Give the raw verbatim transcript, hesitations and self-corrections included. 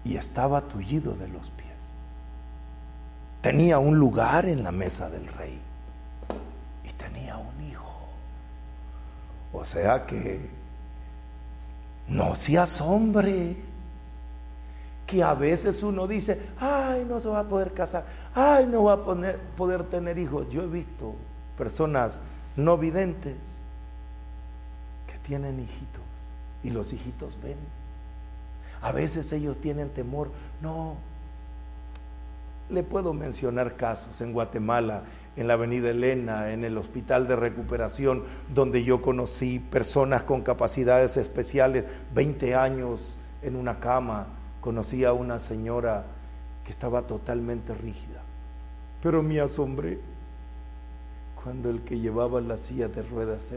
y estaba tullido de los pies. Tenía un lugar en la mesa del rey y tenía un hijo. O sea que no se asombre que a veces uno dice, ay, no se va a poder casar, ay, no va a poner, poder tener hijos. Yo he visto personas no videntes que tienen hijitos y los hijitos ven. A veces ellos tienen temor. No, le puedo mencionar casos en Guatemala, en la avenida Elena, en el hospital de recuperación, donde yo conocí personas con capacidades especiales, veinte años en una cama. Conocí a una señora que estaba totalmente rígida, pero me asombré cuando el que llevaba la silla de ruedas